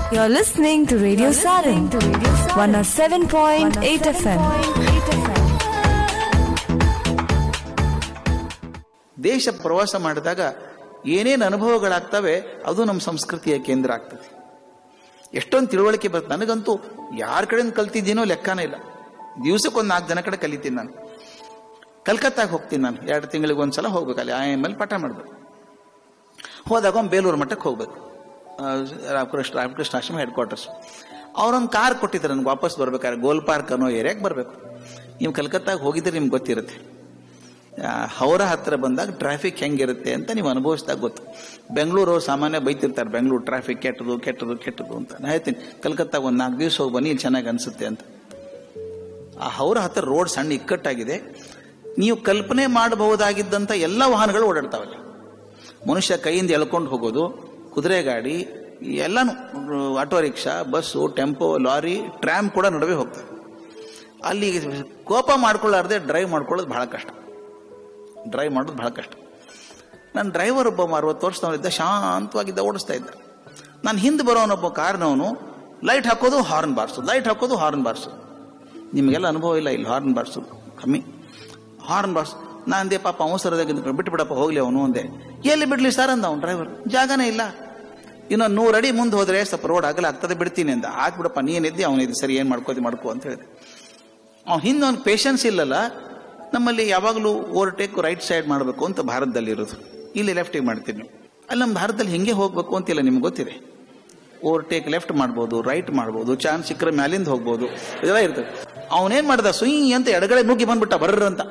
You're listening to Radio Sarin, 107.8 FM. ದೇಶ ಪ್ರವಾಸ ಮಾಡಿದಾಗ ಏನೇನು ಅನುಭವಗಳಾಗ್ತವೆ ಅದು ನಮ್ಮ ಸಂಸ್ಕೃತಿಯ ಕೇಂದ್ರ ಆಗ್ತದೆ. ಎಷ್ಟೊಂದು ತಿಳುವಳಿಕೆ ಬರುತ್ತೆ. ನನಗಂತೂ ಯಾರ ಕಡೆಯಿಂದ ಕಲ್ತಿದ್ದೀನೋ ಲೆಕ್ಕನೇ ಇಲ್ಲ. ದಿವಸಕ್ಕೊಂದು 4 ಜನ ಕಡೆ ಕಲಿತೀನಿ ನಾನು. ಕಲ್ಕತ್ತಾಗ ಹೋಗ್ತೀನಿ ನಾನು, 2 ತಿಂಗಳಿಗೆ ಒಂದ್ಸಲ ಹೋಗ್ಬೇಕು. ಅಲ್ಲಿ ಆಮೇಲೆ ಪಾಠ ಮಾಡಬೇಕು. ಹೋದಾಗ ಒಂದು ಬೇಲೂರು ಮಠಕ್ಕೆ ಹೋಗ್ಬೇಕು, ರಾಮಕೃಷ್ಣ ಆಶ್ರಮ ಹೆಡ್ ಕ್ವಾರ್ಟರ್ಸ್. ಅವರೊಂದು ಕಾರ್ ಕೊಟ್ಟಿದ್ದಾರೆ ನನಗೆ ವಾಪಸ್ ಬರ್ಬೇಕಾದ್ರೆ. ಗೋಲ್ ಪಾರ್ಕ್ ಅನ್ನೋ ಏರಿಯಾಗೆ ಬರಬೇಕು. ನೀವು ಕಲ್ಕತ್ತಾಗ ಹೋಗಿದ್ರೆ ನಿಮ್ಗೆ ಗೊತ್ತಿರುತ್ತೆ. ಹೌರಾ ಹತ್ರ ಬಂದಾಗ ಟ್ರಾಫಿಕ್ ಹೆಂಗಿರುತ್ತೆ ಅಂತ ನೀವು ಅನುಭವಿಸಿದಾಗ ಗೊತ್ತು. ಬೆಂಗಳೂರು ಸಾಮಾನ್ಯ ಬೈತಿರ್ತಾರೆ, ಬೆಂಗಳೂರು ಟ್ರಾಫಿಕ್ ಕೆಟ್ಟದು ಅಂತ. ನಾನು ಹೇಳ್ತೀನಿ, ಕಲ್ಕತ್ತಾಗ ಒಂದು 4 ದಿವಸ ಹೋಗಿ ಬನ್ನಿ, ಇಲ್ಲಿ ಚೆನ್ನಾಗಿ ಅನಿಸುತ್ತೆ ಅಂತ. ಆ ಹೌರಾ ಹತ್ರ ರೋಡ್ ಸಣ್ಣ ಇಕ್ಕಟ್ಟಾಗಿದೆ. ನೀವು ಕಲ್ಪನೆ ಮಾಡಬಹುದಾಗಿದ್ದಂಥ ಎಲ್ಲ ವಾಹನಗಳು ಓಡಾಡ್ತಾವಲ್ಲ. ಮನುಷ್ಯ ಕೈಯಿಂದ ಎಳ್ಕೊಂಡು ಹೋಗೋದು, ಕುದುರೆ ಗಾಡಿ ಎಲ್ಲನೂ, auto rickshaw, bus, tempo, lorry, tram ಕೂಡ ನಡುವೆ ಹೋಗ್ತವೆ. ಅಲ್ಲಿ ಕೋಪ ಮಾಡ್ಕೊಳ್ಳಾರ್ದೆ ಡ್ರೈವ್ ಮಾಡ್ಕೊಳ್ಳೋದು ಬಹಳ ಕಷ್ಟ. ನನ್ನ ಡ್ರೈವರ್ ಒಬ್ಬ 60 ವರ್ಷದವನಿದ್ದ, ಶಾಂತವಾಗಿದ್ದ, ಓಡಿಸ್ತಾ ಇದ್ದ. ನಾನು ಹಿಂದೆ ಬರೋನೊಬ್ಬ ಕಾರ್ನವನು ಲೈಟ್ ಹಾಕೋದು, ಹಾರ್ನ್ ಬಾರಿಸೋದು. ನಿಮಗೆಲ್ಲ ಅನುಭವ ಇಲ್ಲ ಇಲ್ಲಿ ಹಾರ್ನ್ ಬಾರಿಸೋದು ಕಮ್ಮಿ. ಹಾರ್ನ್ ಬಾರಿಸು. ನಾನು ಅಂದೆ, ಪಾಪ ಅವಸರದಾಗ ಬಿಟ್ಟು ಬಿಡಪ್ಪ ಹೋಗ್ಲಿ ಅವನು ಅಂದೆ. ಎಲ್ಲಿ ಬಿಡ್ಲಿ ಸರ್ ಅಂದ ಅವ್ನು ಡ್ರೈವರ್. ಜಾಗನೇ ಇಲ್ಲ. ಇನ್ನೊಂದು 100 ಅಡಿ ಮುಂದೆ ಹೋದ್ರೆ ಸ್ವಲ್ಪ ರೋಡ್ ಆಗಲ್ಲ ಆಗ್ತದೆ, ಬಿಡ್ತೀನಿ ಅಂದ. ಬಿಡಪ್ಪ, ನೀನಿದ್ದೆ, ಅವನಿದ್ದೆ, ಸರಿ, ಏನು ಮಾಡ್ಕೋ ಅಂತ ಹೇಳಿದೆ. ಅವ್ನು ಹಿಂದೆ ಅವ್ನಿಗೆ ಪೇಷನ್ಸ್ ಇಲ್ಲಲ್ಲ. ನಮ್ಮಲ್ಲಿ ಯಾವಾಗಲೂ ಓವರ್ಟೇಕ್ ರೈಟ್ ಸೈಡ್ ಮಾಡಬೇಕು ಅಂತ ಭಾರತದಲ್ಲಿ ಇರೋದು. ಇಲ್ಲಿ ಲೆಫ್ಟಿಗೆ ಮಾಡ್ತೀವಿ ನೀವು. ಅಲ್ಲಿ ನಮ್ಮ ಭಾರತದಲ್ಲಿ ಹಿಂಗೆ ಹೋಗ್ಬೇಕು ಅಂತಿಲ್ಲ, ನಿಮ್ಗೆ ಗೊತ್ತಿದೆ. ಓವರ್ಟೇಕ್ ಲೆಫ್ಟ್ ಮಾಡ್ಬೋದು, ರೈಟ್ ಮಾಡ್ಬೋದು, ಚಾನ್ಸ್ ಸಿಕ್ಕರೆ ಮ್ಯಾಲಿಂದ ಹೋಗ್ಬೋದು, ಇದೆಲ್ಲ ಇರ್ತದೆ. ಅವನೇನ್ ಮಾಡ್ದ, ಸುಯ್ ಅಂತ ಎಡಗಡೆ ನುಗ್ಗಿ ಬಂದ್ಬಿಟ್ಟ, ಬರ್ರ ಅಂತ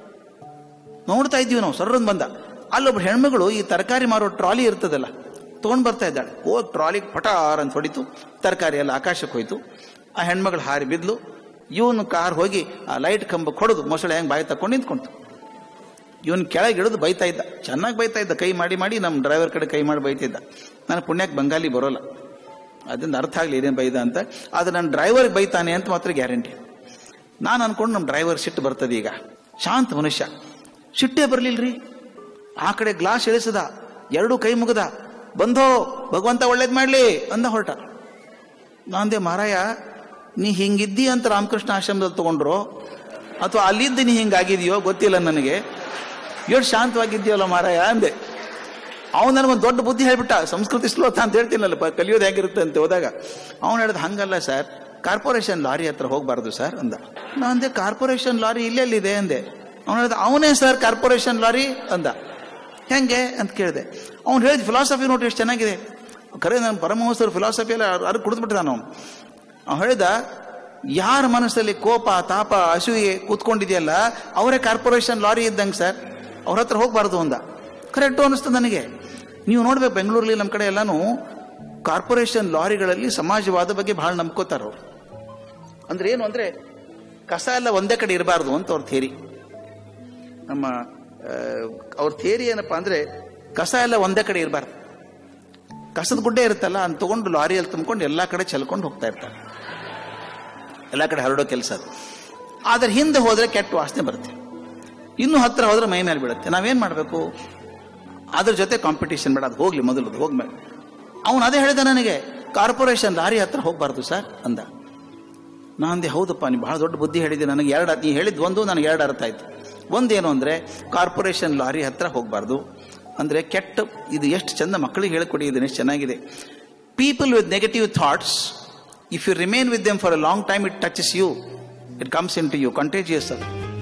ನೋಡ್ತಾ ಇದ್ದೀವಿ ನಾವು. ಸರ್ರನ್ ಬಂದ. ಅಲ್ಲೊಬ್ರು ಹೆಣ್ಮಗಳು ಈ ತರಕಾರಿ ಮಾರೋ ಟ್ರಾಲಿ ಇರ್ತದಲ್ಲ, ತೊಗೊಂಡು ಬರ್ತಾ ಇದ್ದಾಳೆ. ಟ್ರಾಲಿಗೆ ಪಟಾರ್ ಅಂತ ಹೊಡಿತು, ತರಕಾರಿ ಎಲ್ಲ ಆಕಾಶಕ್ಕೆ ಹೋಯ್ತು. ಆ ಹೆಣ್ಮಗಳು ಹಾರಿ ಬಿದ್ಲು. ಇವನು ಕಾರ್ ಹೋಗಿ ಆ ಲೈಟ್ ಕಂಬಕ್ಕೆ ಹೊಡೆದು ಮೊಸಳೆ ಹೆಂಗೆ ಬಾಯಿ ತಕೊಂಡು ನಿಂತ್ಕೊಂತು. ಇವನು ಕೆಳಗೆ ಇಳಿದು ಬೈತಾ ಇದ್ದ, ಚೆನ್ನಾಗಿ ಬೈತಾ ಇದ್ದ, ಕೈ ಮಾಡಿ ನಮ್ಮ ಡ್ರೈವರ್ ಕಡೆ ಕೈ ಮಾಡಿ ಬೈತಿದ್ದ. ನನ್ನ ಪುಣ್ಯಕ್ಕೆ ಬಂಗಾಲಿ ಬರೋಲ್ಲ, ಅದರಿಂದ ಅರ್ಥ ಆಗಲಿ ಏನೇನು ಬೈದ ಅಂತ. ಆದರೆ ನನ್ನ ಡ್ರೈವರ್ಗೆ ಬೈತಾನೆ ಅಂತ ಮಾತ್ರ ಗ್ಯಾರಂಟಿ. ನಾನು ಅನ್ಕೊಂಡು ನಮ್ಮ ಡ್ರೈವರ್ ಸಿಟ್ಟು ಬರ್ತದೆ. ಈಗ ಶಾಂತ ಮನುಷ್ಯ, ಸಿಟ್ಟೇ ಬರಲಿಲ್ರಿ. ಆ ಕಡೆ ಗ್ಲಾಸ್ ಇಳಿಸದ, 2 ಕೈ ಮುಗದ, ಬಂಧೋ ಭಗವಂತ ಒಳ್ಳೇದು ಮಾಡ್ಲಿ ಅಂದ ಹೊರಟ. ನಾಂದೆ, ಮಾರಾಯ ನೀ ಹಿಂಗಿದ್ದಿ ಅಂತ ರಾಮಕೃಷ್ಣ ಆಶ್ರಮದಲ್ಲಿ ತಗೊಂಡ್ರು ಅಥವಾ ಅಲ್ಲಿದ್ದು ನೀ ಹಿಂಗಾಗಿದೆಯೋ ಗೊತ್ತಿಲ್ಲ ನನಗೆ. ಎಷ್ಟು ಶಾಂತವಾಗಿದ್ಯಲ್ಲ ಮಾರಾಯ ಅಂದೆ. ಅವನು ನನಗೊಂದು ದೊಡ್ಡ ಬುದ್ಧಿ ಹೇಳ್ಬಿಟ್ಟ. ಸಂಸ್ಕೃತಿ ಶ್ಲೋಕ ಅಂತ ಹೇಳ್ತೀನಲ್ಲ, ಕಲಿಯೋದು ಹೇಗಿರುತ್ತೆ ಅಂತ ಹೋದಾಗ ಅವನು ಹೇಳಿದ, ಹಂಗಲ್ಲ ಸರ್, ಕಾರ್ಪೊರೇಷನ್ ಲಾರಿ ಹತ್ರ ಹೋಗ್ಬಾರ್ದು ಸರ್ ಅಂದ. ನಾ ಅಂದೆ, ಕಾರ್ಪೊರೇಷನ್ ಲಾರಿ ಇಲ್ಲೆಲ್ಲಿದೆ ಅಂದೆ. ಅವನು ಹೇಳಿದ, ಅವನೇ ಸರ್ ಕಾರ್ಪೊರೇಷನ್ ಲಾರಿ ಅಂದ. ಹೆಂಗೆ ಅಂತ ಕೇಳಿದೆ. ಅವ್ನು ಹೇಳಿದ ಫಿಲಾಸಫಿ ನೋಡಿ ಎಷ್ಟು ಚೆನ್ನಾಗಿದೆ. ಖರೆ ನನ್ನ ಪರಮಹಂಸರು ಫಿಲಾಸಫಿ ಎಲ್ಲ ಅರ್ಧ ಕುಡಿದ್ಬಿಟ್ಟಿದ್ದಾನ ಅವನು. ಅವ್ನು ಹೇಳಿದ, ಯಾರ ಮನಸ್ಸಲ್ಲಿ ಕೋಪ, ತಾಪ, ಅಸೂಯೆ ಕೂತ್ಕೊಂಡಿದೆಯಲ್ಲ ಅವರೇ ಕಾರ್ಪೊರೇಷನ್ ಲಾರಿ ಇದ್ದಂಗೆ ಸರ್, ಅವ್ರ ಹತ್ರ ಹೋಗ್ಬಾರ್ದು ಅಂದ. ಕರೆಕ್ಟು ಅನಿಸ್ತದೆ ನನಗೆ. ನೀವು ನೋಡ್ಬೇಕು, ಬೆಂಗಳೂರಲ್ಲಿ ನಮ್ಮ ಕಡೆ ಎಲ್ಲಾನು ಕಾರ್ಪೊರೇಷನ್ ಲಾರಿಗಳಲ್ಲಿ ಸಮಾಜವಾದ ಬಗ್ಗೆ ಬಹಳ ನಂಬ್ಕೋತಾರ ಅವ್ರು. ಅಂದ್ರೆ ಏನು ಅಂದ್ರೆ, ಕಸ ಎಲ್ಲ ಒಂದೇ ಕಡೆ ಇರಬಾರ್ದು ಅಂತ ಅವ್ರ ಥಿಯರಿ. ಅವ್ರ ಥಿಯರಿ ಏನಪ್ಪಾ ಅಂದ್ರೆ, ಕಸ ಎಲ್ಲ ಒಂದೇ ಕಡೆ ಇರಬಾರ್ದು. ಕಸದ ಗುಡ್ಡೆ ಇರುತ್ತಲ್ಲ, ಅದನ್ನ ತಗೊಂಡು ಲಾರಿಯಲ್ಲಿ ತುಂಬಿಕೊಂಡು ಎಲ್ಲಾ ಕಡೆ ಚೆಲ್ಕೊಂಡು ಹೋಗ್ತಾ ಇರ್ತಾರೆ. ಎಲ್ಲಾ ಕಡೆ ಹರಡೋ ಕೆಲಸ ಅದು. ಆದ್ರೆ ಹಿಂದೆ ಹೋದ್ರೆ ಕೆಟ್ಟ ವಾಸನೆ ಬರುತ್ತೆ, ಇನ್ನೂ ಹತ್ರ ಹೋದ್ರೆ ಮೈ ಮೇಲೆ ಬೀಳುತ್ತೆ. ನಾವೇನ್ ಮಾಡ್ಬೇಕು? ಅದ್ರ ಜೊತೆ ಕಾಂಪಿಟೇಷನ್ ಬೇಡ, ಅದು ಹೋಗ್ಲಿ, ಮೊದಲು ಹೋಗ್ಮೇಲೆ. ಅವನು ಅದೇ ಹೇಳಿದ ನನಗೆ, ಕಾರ್ಪೊರೇಷನ್ ಲಾರಿ ಹತ್ರ ಹೋಗ್ಬಾರ್ದು ಸರ್ ಅಂದ. ನಾಂದೆ, ಹೌದಪ್ಪ, ನೀವು ಬಹಳ ದೊಡ್ಡ ಬುದ್ಧಿ ಹೇಳಿದೆ. ನನಗೆ ನೀ ಹೇಳಿದ್ ಒಂದು, ನನಗೆ 2 ಅರ್ಥ ಆಯ್ತು. ಒಂದೇನು ಅಂದ್ರೆ, ಕಾರ್ಪೊರೇಷನ್ ಲಾರಿ ಹತ್ರ ಹೋಗ್ಬಾರ್ದು ಅಂದ್ರೆ ಕೆಟ್ಟ. ಇದು ಎಷ್ಟು ಚಂದ ಮಕ್ಕಳಿಗೆ ಹೇಳಿಕೊಡಿ, ಇದನ್ನ ಎಷ್ಟು ಚೆನ್ನಾಗಿದೆ. People with negative thoughts, if you remain with them for a long time, it touches you, it comes in to you, contagious.